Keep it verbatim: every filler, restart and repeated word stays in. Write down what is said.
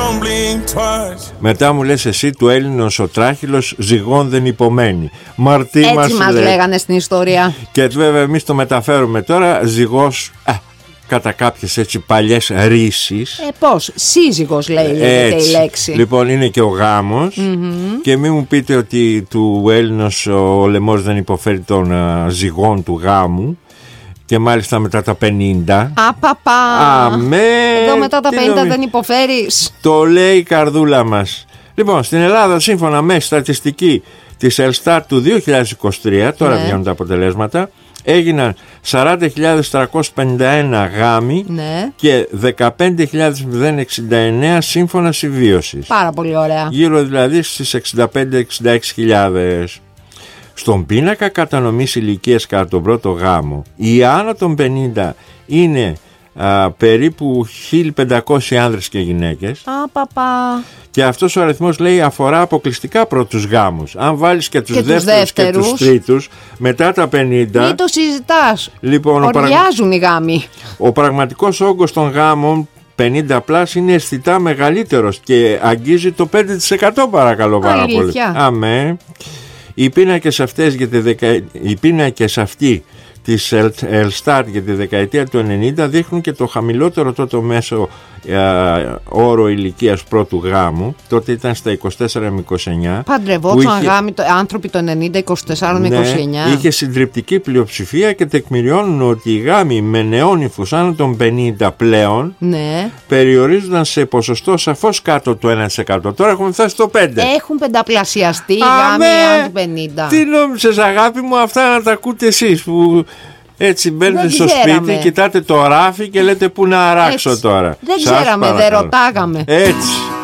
Μετά μου λες εσύ του Έλληνος ο τράχυλος ζυγών δεν υπομένει. Μαρτί έτσι μας, μας λέει. λέγανε στην ιστορία. Και βέβαια εμείς το μεταφέρουμε τώρα ζυγός α, κατά κάποιες έτσι παλιές ρίσεις. Ε, πώς, σύζυγος λέγεται η λέξη. Λοιπόν είναι και ο γάμος. Mm-hmm. Και μην μου πείτε ότι του Έλληνος ο λαιμός δεν υποφέρει των uh, ζυγών του γάμου. Και μάλιστα μετά τα πενήντα. Απαπα. Αμέ. Εδώ μετά τα πενήντα νομι... δεν υποφέρεις. Το λέει η καρδούλα μας. Λοιπόν, στην Ελλάδα σύμφωνα με στατιστική της Ελστάτ του δύο χιλιάδες είκοσι τρία, τώρα ναι. βγαίνουν τα αποτελέσματα, έγιναν σαράντα χιλιάδες τριακόσιοι πενήντα ένα γάμοι, ναι. και δεκαπέντε χιλιάδες εξήντα εννέα σύμφωνα συμβίωσης. Πάρα πολύ ωραία. Γύρω δηλαδή στις εξήντα πέντε με εξήντα έξι χιλιάδες. Στον πίνακα κατανομής ηλικίας κατά τον πρώτο γάμο, οι άνω των πενήντα είναι α, περίπου χίλια πεντακόσιοι άνδρες και γυναίκες. Α, παπα. Και αυτός ο αριθμός λέει αφορά αποκλειστικά πρώτους γάμους. Αν βάλεις και τους, και δεύτερους, τους δεύτερους και τους τρίτους μετά τα πενήντα. Μην το συζητάς. Λοιπόν, οριάζουν οι γάμοι. Ο πραγματικός όγκος των γάμων πενήντα πλάς είναι αισθητά μεγαλύτερος και αγγίζει το πέντε τοις εκατό παρακαλώ πάρα πολύ. Αμέ. Οι πίνακες αυτές για τη δεκα... Οι πίνακες αυτοί της Ελστάτ για τη δεκαετία του ενενήντα δείχνουν και το χαμηλότερο τότε μέσο ε, όρο ηλικίας πρώτου γάμου. Τότε ήταν στα είκοσι τέσσερα με είκοσι εννέα. Παντρευόντουσαν είχε... γάμοι, άνθρωποι το ενενήντα είκοσι τέσσερα με είκοσι εννέα. Ναι, είχε συντριπτική πλειοψηφία και τεκμηριώνουν ότι οι γάμοι με νεόνυφους άνω των πενήντα πλέον, ναι, περιορίζονταν σε ποσοστό σαφώς κάτω του ένα τοις εκατό. Τώρα έχουμε φτάσει στο πέντε τοις εκατό. Έχουν πενταπλασιαστεί οι γάμοι άνω του πενήντα. Τι νόμιζες αγάπη μου, αυτά να τα ακούτε εσείς που έτσι μπαίνετε στο σπίτι, κοιτάτε το ράφι και λέτε πού να αράξω έτσι. Τώρα. Δεν ξέραμε, δεν ρωτάγαμε. Έτσι.